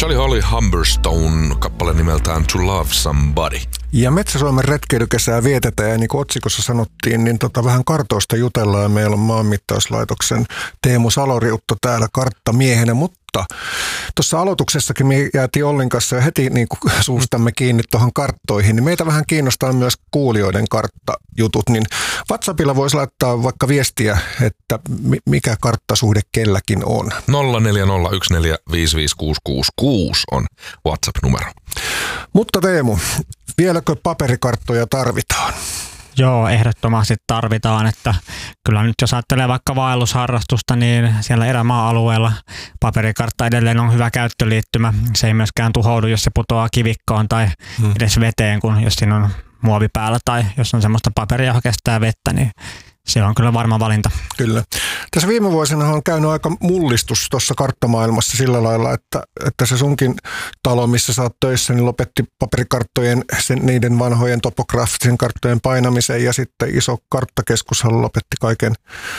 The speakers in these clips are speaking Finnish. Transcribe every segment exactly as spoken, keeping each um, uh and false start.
oli Holly Humberstone, kappale nimeltään To Love Somebody. Ja Metsä-Suomen retkeilykesää vietetään ja niin kuin otsikossa sanottiin, niin tota vähän kartoista jutellaan ja meillä on Maanmittauslaitoksen Teemu Saloriutto täällä karttamiehenä, mutta tuossa aloituksessakin me jäätiin Ollin kanssa ja heti niin kuin suustamme kiinni tuohon karttoihin, niin meitä vähän kiinnostaa myös kuulijoiden karttajutut, niin WhatsAppilla voisi laittaa vaikka viestiä, että mikä karttasuhde kelläkin on. nolla neljä nolla yksi neljä viisi viisi kuusi kuusi kuusi on WhatsApp-numero. Mutta Teemu, vieläkö paperikarttoja tarvitaan? Joo, ehdottomasti tarvitaan, että kyllä nyt jos ajattelee vaikka vaellusharrastusta, niin siellä erämaa-alueella paperikartta edelleen on hyvä käyttöliittymä. Se ei myöskään tuhoudu, jos se putoaa kivikkoon tai hmm. edes veteen, kun jos siinä on muovi päällä tai jos on semmoista paperia, joka kestää vettä, niin se on kyllä varma valinta. Kyllä. Tässä viime vuosina on käynyt aika mullistus tuossa karttamaailmassa sillä lailla, että, että se sunkin talo, missä sä oot töissä, niin lopetti paperikarttojen, sen, niiden vanhojen topograafisen karttojen painamisen ja sitten iso karttakeskushan lopetti kaiken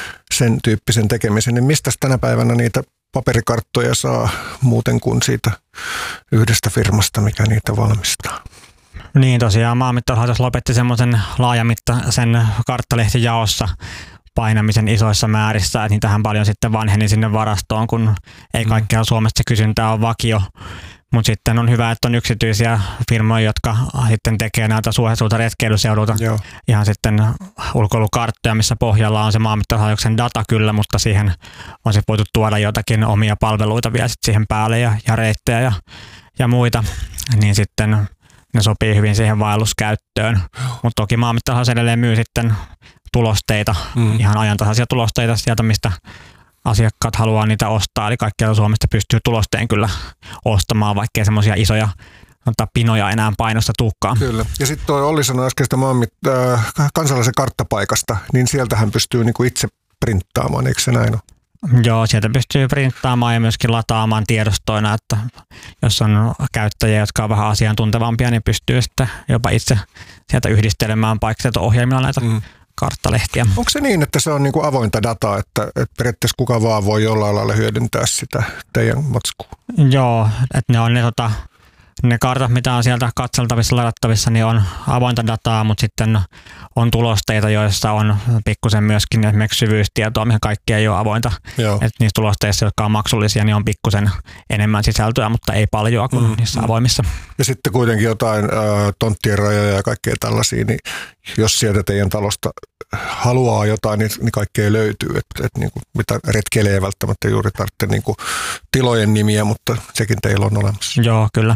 sen tyyppisen tekemisen. Niin mistä tänä päivänä niitä paperikarttoja saa muuten kuin siitä yhdestä firmasta, mikä niitä valmistaa? Niin tosiaan Maanmittauslaitos lopetti semmoisen laajamittaisen karttalehtijaossa painamisen isoissa määrissä, että niitähän paljon sitten vanheni sinne varastoon, kun ei kaikkea Suomesta kysyntää ole vakio. Mutta sitten on hyvä, että on yksityisiä firmoja, jotka sitten tekee näitä suosituilta retkeilyseudulta ihan sitten ulkoilukarttoja, missä pohjalla on se Maanmittauslaitoksen data kyllä, mutta siihen on se voitu tuoda jotakin omia palveluita vielä sit siihen päälle ja, ja reittejä ja, ja muita, niin sitten ne sopii hyvin siihen vaelluskäyttöön, mutta toki Maanmittauslaitos edelleen myy sitten tulosteita, mm. ihan ajantasaisia tulosteita sieltä, mistä asiakkaat haluaa niitä ostaa. Eli kaikkialla Suomesta pystyy tulosteen kyllä ostamaan, vaikkei semmoisia isoja pinoja enää painosta tukkaan. Kyllä. Ja sitten tuo Olli sanoi äskeistä maanmit- äh, kansallisen karttapaikasta, niin sieltähän pystyy niinku itse printtaamaan, eikö se näin ole? Joo, sieltä pystyy printtaamaan ja myöskin lataamaan tiedostoina, että jos on käyttäjiä, jotka on vähän asiantuntevampia, niin pystyy sitten jopa itse sieltä yhdistelemään paikkatietoohjelmilla näitä mm. karttalehtiä. Onko se niin, että se on niinku avointa dataa, että, että periaatteessa kuka vaan voi jollain lailla hyödyntää sitä teidän matskua? Joo, että ne on ne, tota, ne kartat, mitä on sieltä katseltavissa, ladattavissa, niin on avointa dataa, mutta sitten on tulosteita, joissa on pikkusen myöskin esimerkiksi syvyystietoa, mihin kaikki ei ole avointa. Että niissä tulosteissa, jotka on maksullisia, niin on pikkusen enemmän sisältöä, mutta ei paljoa kuin mm, niissä mm. avoimissa. Ja sitten kuitenkin jotain äh, tonttien rajoja ja kaikkea tällaisia, niin jos sieltä teidän talosta haluaa jotain, niin, niin kaikkea löytyy. Että et, niin mitä retkeilee ei välttämättä juuri tarvitse niin kuin tilojen nimiä, mutta sekin teillä on olemassa. Joo, kyllä.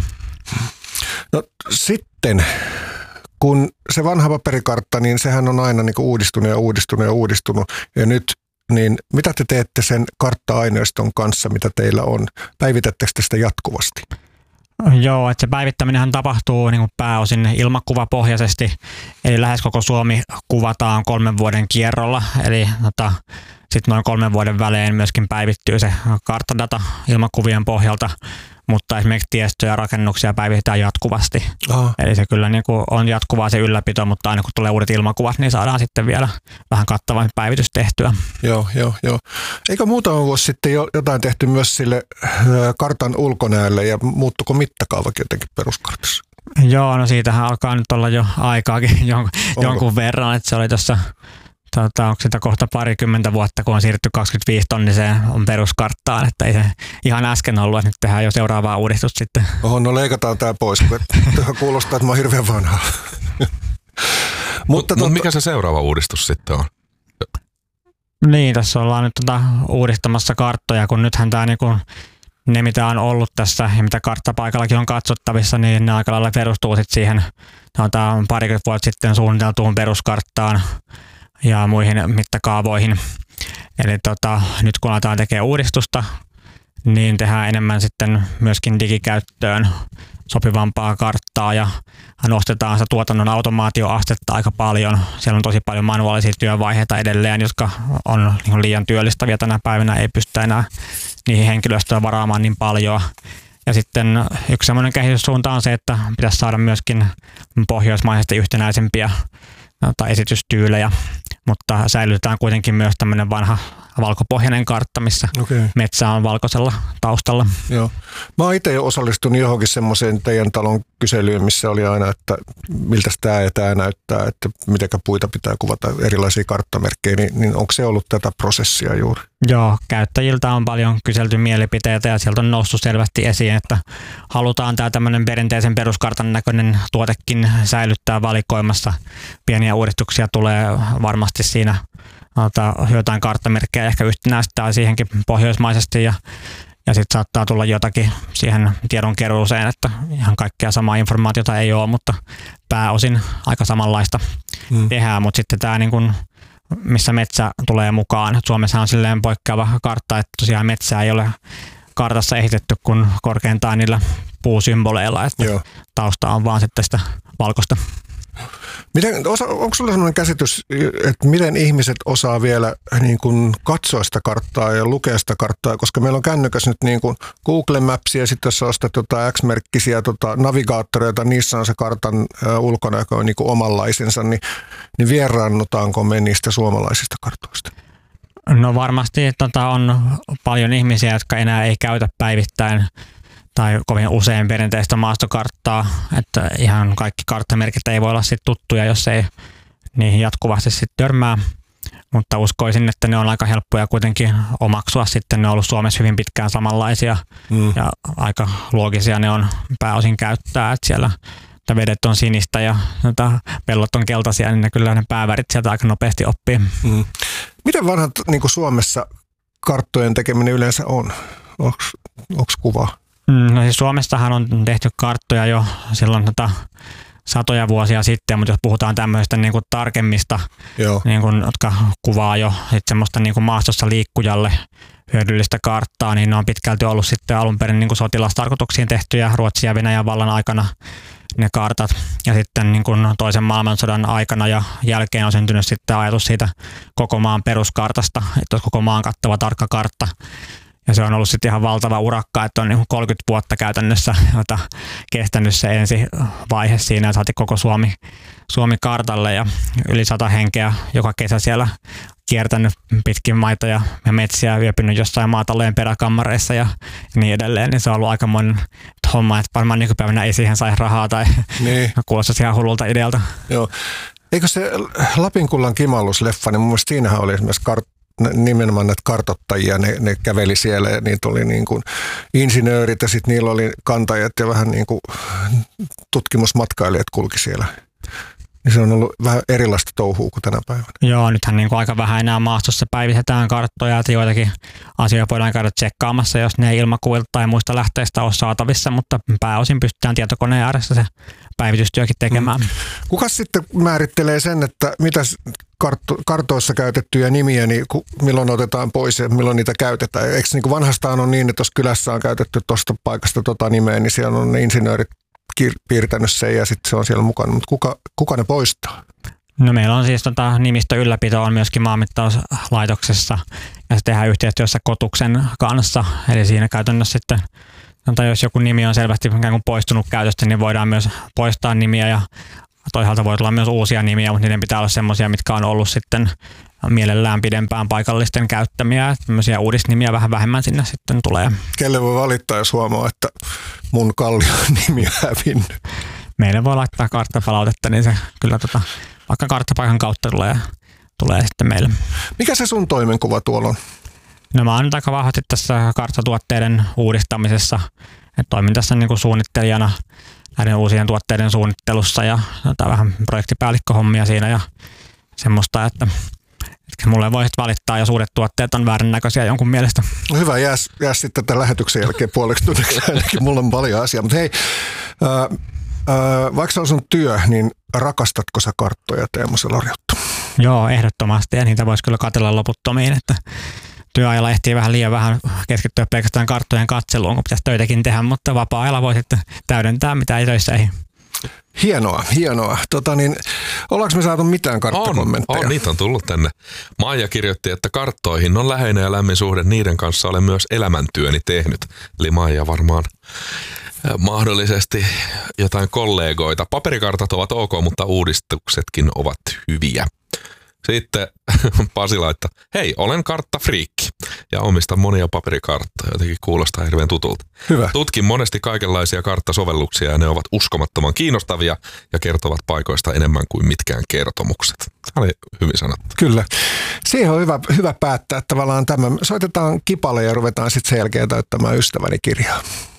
No sitten, kun se vanha paperikartta, niin sehän on aina niin kuin uudistunut ja uudistunut ja uudistunut. Ja nyt, niin mitä te teette sen kartta-aineiston kanssa, mitä teillä on? Päivitättekö te sitä jatkuvasti? Joo, että se päivittäminenhän tapahtuu niin kuin pääosin ilmakuvapohjaisesti, eli lähes koko Suomi kuvataan kolmen vuoden kierrolla, eli tota, sitten noin kolmen vuoden välein myöskin päivittyy se karttadata ilmakuvien pohjalta, mutta esimerkiksi tiestöjä ja rakennuksia päivitetään jatkuvasti. Aha. Eli se kyllä niin kuin on jatkuvaa se ylläpito, mutta aina kun tulee uudet ilmakuvat, niin saadaan sitten vielä vähän kattavampi päivitys tehtyä. Joo, joo, joo. Eikö muutama vuosi sitten jo jotain tehty myös sille kartan ulkonäölle ja muuttuko mittakaavakin jotenkin peruskartassa? Joo, no siitähän alkaa nyt olla jo aikaakin jon, jonkun verran, että se oli tuossa Tota, onko sitä kohta parikymmentä vuotta, kun on siirrytty kaksikymmentäviisi tonniseen on peruskarttaan, että ei se ihan äsken ollut, että nyt tehdään jo seuraavaa uudistusta sitten. Oho, no leikataan tämä pois, kun kuulostaa, että mä oon hirveän vanha. Mutta Mut, mikä se seuraava uudistus sitten on? Niin, tässä ollaan nyt tota uudistamassa karttoja, kun nythän tämä niinku, ne mitä on ollut tässä ja mitä karttapaikallakin on katsottavissa, niin ne aika lailla perustuu sitten siihen no, parikymmentä vuotta sitten suunniteltuun peruskarttaan ja muihin mittakaavoihin. Eli tota, nyt kun aletaan tekemään uudistusta, niin tehdään enemmän sitten myöskin digikäyttöön sopivampaa karttaa ja nostetaan sitä tuotannon automaatioastetta aika paljon. Siellä on tosi paljon manuaalisia työvaiheita edelleen, jotka on liian työllistäviä tänä päivänä, ei pystytä enää niihin henkilöstöä varaamaan niin paljon. Ja sitten yksi sellainen kehityssuunta on se, että pitäisi saada myöskin pohjoismaisesti yhtenäisempiä tai esitystyylejä mutta säilytetään kuitenkin myös tämmöinen vanha valkopohjainen kartta, missä okay. metsä on valkoisella taustalla. Joo. Mä oon itse jo osallistunut johonkin semmoiseen teidän talon kyselyyn, missä oli aina, että miltä tämä ja tämä näyttää, että mitenkä puita pitää kuvata, erilaisia karttamerkkejä, niin, niin onko se ollut tätä prosessia juuri? Joo, käyttäjiltä on paljon kyselty mielipiteitä ja sieltä on noussut selvästi esiin, että halutaan tämä tämmöinen perinteisen peruskartan näköinen tuotekin säilyttää valikoimassa. Pieniä uudistuksia tulee varmasti siinä, jotain karttamerkkejä ehkä yhtenäistää siihenkin pohjoismaisesti ja Ja sitten saattaa tulla jotakin siihen tiedonkeruuseen, että ihan kaikkea samaa informaatiota ei ole, mutta pääosin aika samanlaista mm. tehdään. Mutta sitten tämä, niin kun, missä metsä tulee mukaan. Suomessa on silleen poikkeava kartta, että tosiaan metsää ei ole kartassa esitetty kuin korkeintaan niillä puusymboleilla, että Joo. tausta on vaan sitten sitä valkoista. Miten, osa, onko sinulla sellainen käsitys, että miten ihmiset osaa vielä niin kuin katsoa sitä karttaa ja lukea sitä karttaa, koska meillä on kännykäs nyt niin kuin Google Maps ja sitten jos sä ostat jotain X-merkkisiä tota, navigaattoreita, niissä on se kartan ä, ulkona, joka on niin kuin omanlaisensa, niin, niin vieraannutaanko me niistä suomalaisista kartoista? No varmasti tota, on paljon ihmisiä, jotka enää ei käytä päivittäin tai kovin usein perinteistä maastokarttaa, että ihan kaikki karttamerkit ei voi olla sit tuttuja, jos ei niihin jatkuvasti sit törmää, mutta uskoisin, että ne on aika helppoja kuitenkin omaksua sitten, ne on ollut Suomessa hyvin pitkään samanlaisia mm. ja aika loogisia ne on pääosin käyttää, että siellä vedet on sinistä ja pellot on keltaisia, niin ne kyllä ne päävärit sieltä aika nopeasti oppii. Mm. Miten vanhat niin kuin Suomessa karttojen tekeminen yleensä on? Onko kuvaa? No siis Suomessahan on tehty karttoja jo silloin tota satoja vuosia sitten, mutta jos puhutaan tämmöistä niin kuin tarkemmista, niin kuin, jotka kuvaa jo sit semmoista niin kuin maastossa liikkujalle hyödyllistä karttaa, niin ne on pitkälti ollut sitten alun perin niin kuin sotilastarkoituksiin tehtyjä Ruotsin ja Venäjän vallan aikana ne kartat. Ja sitten niin kuin toisen maailmansodan aikana ja jälkeen on syntynyt sitten ajatus siitä koko maan peruskartasta, että olisi koko maan kattava tarkka kartta. Ja se on ollut sitten ihan valtava urakka, että on niin kolmekymmentä vuotta käytännössä jota kestänyt se ensi vaihe siinä ja saatiin koko Suomi, Suomi kartalle ja yli sata henkeä joka kesä siellä kiertänyt pitkin maita ja, ja metsiä, yöpynyt jossain maatalojen peräkammareissa ja niin edelleen. Niin se on ollut aikamoinen homma, että varmaan nykypäivänä ei siihen saisi rahaa tai niin. Kuulostaisi ihan hullulta idealta. Joo. Eikö se Lapinkullan kimallusleffa, niin mun mielestä siinähän oli esimerkiksi kart- nimenomaan näitä kartoittajia, ne, ne käveli siellä ja niitä oli niin kuin insinöörit ja sitten niillä oli kantajat ja vähän niin kuin tutkimusmatkailijat kulki siellä. Niin se on ollut vähän erilaista touhua kuin tänä päivänä. Joo, nythän niin kuin aika vähän enää maastossa päivitetään karttoja, että joitakin asioita voidaan käydä tsekkaamassa, jos ne ei ilmakuvilta tai muista lähteistä ole saatavissa, mutta pääosin pystytään tietokoneen ääressä se päivitystyökin tekemään. Mm. Kuka sitten määrittelee sen, että mitä kartto, kartoissa käytettyjä nimiä, niin milloin otetaan pois ja milloin niitä käytetään? Eikö niin kuin vanhastaan on niin, että jos kylässä on käytetty tuosta paikasta tota nimeä, niin siellä on ne insinöörit piirtänyt sen ja sitten se on siellä mukana, mutta kuka, kuka ne poistaa? No meillä on siis tota, nimistö ylläpito on myöskin maanmittauslaitoksessa ja se tehdään yhteistyössä Kotuksen kanssa, eli siinä käytännössä sitten, tai jos joku nimi on selvästi ikään kuin poistunut käytöstä, niin voidaan myös poistaa nimiä ja toisaalta voi tulla myös uusia nimiä, mutta niiden pitää olla semmoisia, mitkä on ollut sitten mielellään pidempään paikallisten käyttämiä. Tämmöisiä uudisnimiä vähän vähemmän sinne sitten tulee. Kelle voi valittaa, jos huomaa, että mun Kallion nimi on hävinnyt? Meille voi laittaa karttapalautetta, niin se kyllä tota, vaikka karttapaikan kautta tulee, tulee sitten meille. Mikä se sun toimenkuva tuolla on? No mä oon nyt aika vahvasti tässä karttatuotteiden uudistamisessa. Et toimin tässä niin kuin suunnittelijana näiden uusien tuotteiden suunnittelussa ja vähän projektipäällikköhommia siinä ja semmoista, että mulle voi valittaa, jos uudet tuotteet on väärän näköisiä jonkun mielestä. No hyvä, jää, jää sitten tämän lähetyksen jälkeen puoleksi tunniksi ainakin. Mulla on paljon asiaa, mutta hei, ää, ää, vaikka se on sun työ, niin rakastatko sä karttoja, Teemu Selariotto? Joo, ehdottomasti ja niitä voisi kyllä katsella loputtomiin, että työajalla ehtii vähän liian vähän keskittyä pelkästään karttojen katseluun, kun pitäisi töitäkin tehdä, mutta vapaa-ajalla voi sitten täydentää, mitä ei töissä ei. Hienoa, hienoa. Tota niin, ollaanko me saatu mitään karttakommentteja? On, on, niitä on tullut tänne. Maija kirjoitti, että karttoihin on läheinen ja lämmin suhde, niiden kanssa olen myös elämäntyöni tehnyt. Eli Maija varmaan mahdollisesti jotain kollegoita. Paperikartat ovat ok, mutta uudistuksetkin ovat hyviä. Sitten Pasi laittaa, hei, olen karttafriikki ja omistan monia paperikarttoja. Jotenkin kuulostaa hirveän tutulta. Hyvä. Tutkin monesti kaikenlaisia karttasovelluksia ja ne ovat uskomattoman kiinnostavia ja kertovat paikoista enemmän kuin mitkään kertomukset. Tämä oli hyvin sanottu. Kyllä. Siihen on hyvä, hyvä päättää tavallaan tämä. Soitetaan kipale ja ruvetaan sitten sen jälkeen täyttämään ystäväni kirjaa.